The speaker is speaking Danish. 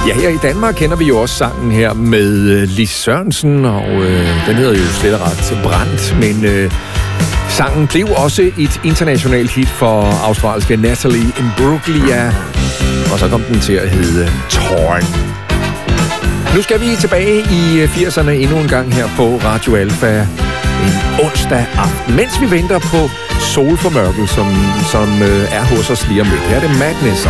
Ja, her i Danmark kender vi jo også sangen her med Lis Sørensen, og den hedder jo slet og ret Brændt, men sangen blev også et internationalt hit for australske Natalie Imbruglia, og så kom den til at hedde Torn. Nu skal vi tilbage i 80'erne endnu en gang her på Radio Alpha en onsdag aften, mens vi venter på solformørkel, som er hos os lige om lidt. Her er det Madness.